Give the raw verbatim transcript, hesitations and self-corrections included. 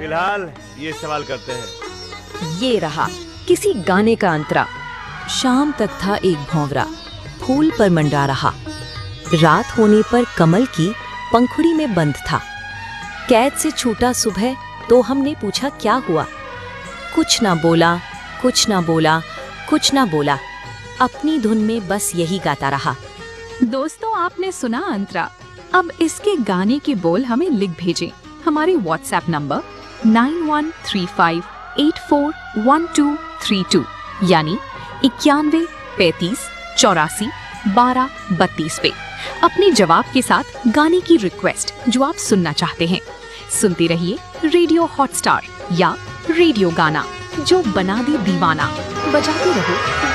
फिलहाल ये सवाल करते हैं। ये रहा किसी गाने का अंतरा। शाम तक था एक भौंवरा, फूल पर मंडरा रहा। रात होने पर कमल की पंखुड़ी में बंद था। कैद से छूटा सुबह तो हमने पूछा क्या हुआ। कुछ ना बोला, कुछ ना बोला, कुछ ना बोला, अपनी धुन में बस यही गाता रहा। दोस्तों, आपने सुना अंतरा। अब इसके गाने के बोल हमें लिख भेजें हमारे WhatsApp number nine one three five eight four one two three to यानी इक्यानवे पैंतीस चौरासी बारह बत्तीस पे अपने जवाब के साथ गाने की रिक्वेस्ट जो आप सुनना चाहते हैं। सुनते रहिए रेडियो हॉटस्टार या रेडियो गाना, जो बना दे दीवाना। बजाते रहो।